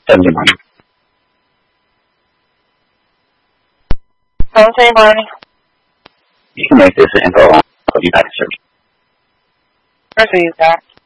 Sunday morning. Sunday morning. You can make this info on the United Service. Where's the that?